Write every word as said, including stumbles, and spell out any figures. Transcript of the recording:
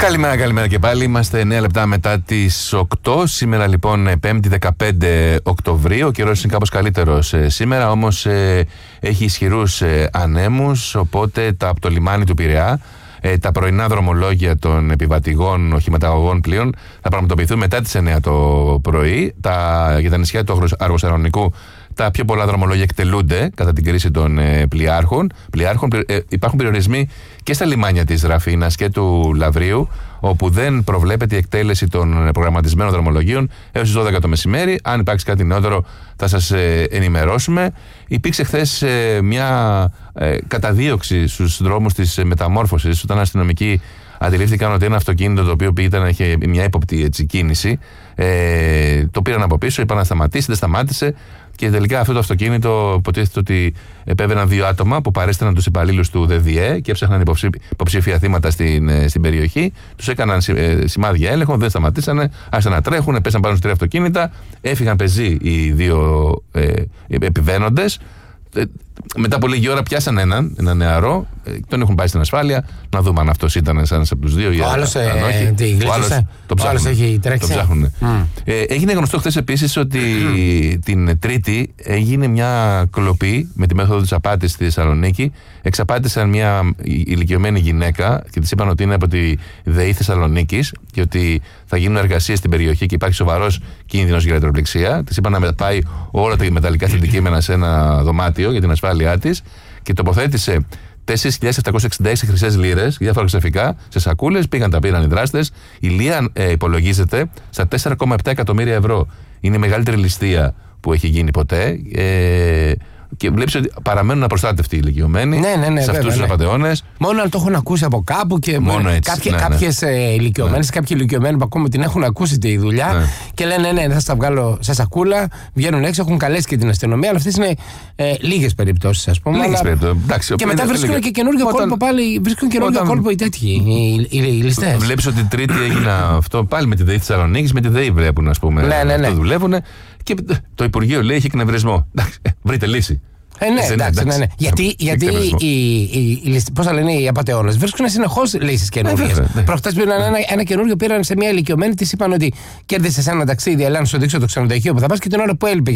Καλημέρα, καλημέρα και πάλι. Είμαστε εννέα λεπτά μετά τις οκτώ. Σήμερα λοιπόν πέμπτη δεκαπέντε Οκτωβρίου. Ο καιρός είναι κάπως καλύτερος ε, σήμερα, όμως ε, έχει ισχυρούς ε, ανέμους. Οπότε τα, από το λιμάνι του Πειραιά, ε, τα πρωινά δρομολόγια των επιβατηγών οχηματαγωγών πλοίων θα πραγματοποιηθούν μετά τις εννέα το πρωί. Τα, για τα νησιά του Αργοσαρονικού, τα πιο πολλά δρομολόγια εκτελούνται κατά την κρίση των ε, πλοιάρχων. πλοιάρχων ε, υπάρχουν περιορισμοί και στα λιμάνια της Ραφίνας και του Λαβρίου, όπου δεν προβλέπεται η εκτέλεση των προγραμματισμένων δρομολογίων έως τις δώδεκα το μεσημέρι. Αν υπάρξει κάτι νεότερο, θα σας ε, ενημερώσουμε. Υπήρξε χθες ε, μια ε, καταδίωξη στους δρόμους της ε, μεταμόρφωσης, όταν αστυνομικοί αντιλήφθηκαν ότι ένα αυτοκίνητο το οποίο ήταν, είχε μια ύποπτη έτσι, κίνηση, ε, το πήραν από πίσω, είπαν να σταματήσει, δεν σταμάτησε. Και τελικά αυτό το αυτοκίνητο υποτίθεται ότι επέβαιναν δύο άτομα που παρέστηναν τους υπαλλήλους του ΔΔΕ και έψαχναν υποψή, υποψήφια θύματα στην, στην περιοχή. Τους έκαναν σημάδια έλεγχο, δεν σταματήσανε, άρχισαν να τρέχουν, πέσαν πάνω στις τρία αυτοκίνητα, έφυγαν πεζοί οι δύο ε, επιβαίνοντες. Μετά από λίγη ώρα πιάσαν έναν, έναν νεαρό, τον έχουν πάει στην ασφάλεια. Να δούμε αν αυτός ήταν ένας από τους δύο ή ο άλλος, αν, ε, αν όχι. Τι, ο άλλος το ψάχνουν. έχει τρέξει. Το ψάχνουν. Mm. Ε, έγινε γνωστό χθες επίσης ότι mm. την Τρίτη έγινε μια κλοπή με τη μέθοδο της απάτης στη Θεσσαλονίκη. Εξαπάτησαν μια ηλικιωμένη γυναίκα και της είπαν ότι είναι από τη ΔΕΗ Θεσσαλονίκης και ότι θα γίνουν εργασίες στην περιοχή και υπάρχει σοβαρός κίνδυνος για ηλεκτροπληξία. Της είπαν να πάει όλα τα μεταλλικά αντικείμενα σε ένα δωμάτιο για την ασφάλειά της και τοποθέτησε τέσσερις χιλιάδες επτακόσιες εξήντα έξι χρυσές λίρες, διάφορα ξεφικά, σε σακούλες. Πήγαν, τα πήραν οι δράστες. Η λία ε, υπολογίζεται στα τέσσερα κόμμα επτά εκατομμύρια ευρώ. Είναι η μεγαλύτερη ληστεία που έχει γίνει ποτέ. Ε, και βλέπεις ότι παραμένουν απροστάτευτοι οι ηλικιωμένοι ναι, ναι, ναι, σε αυτούς τους ναι. απατεώνες. Μόνο αν το έχουν ακούσει από κάπου και μόνο έτσι, κάποιοι, ναι, ναι. κάποιες ε, ηλικιωμένες, ναι. κάποιοι ηλικιωμένοι που ακόμα την έχουν ακούσει τη δουλειά ναι. και λένε ναι, ναι, θα στα βγάλω σε σακούλα, βγαίνουν έξω, έχουν καλέσει και την αστυνομία, αλλά αυτές είναι ε, λίγες περιπτώσεις, ας πούμε. Λίγες περιπτώσεις. Και μετά βρίσκουν και καινούργιο όταν, κόλπο πάλι, βρίσκουν καινούργιο όταν, κόλπο οι τέτοιοι, οι, οι, οι ληστές. Βλέπεις ότι Τρίτη έγινε αυτό πάλι με τη ΔΕΗ Θεσσαλονίκης, με τη ΔΕΗ βλέπουν, ας πούμε. Ναι, ναι, ναι. Αυτό δουλεύουν και το Υπουργείο λέει έχει εκνευρισμό. Βρείτε λύση. Ε, ναι, εντάξει, εντάξει, ναι, ναι. Γιατί, γιατί οι, οι, οι, πώς θα λένε, οι απατεώνες βρίσκουν συνεχώς λύσεις καινούργιες. Ναι, ναι. Προχτές πήραν ένα, ένα καινούργιο, πήραν σε μια ηλικιωμένη, της είπαν ότι κέρδισες ένα ταξίδι, αλλά να σου δείξω το ξενοδοχείο που θα πας και την ώρα που έλειπε.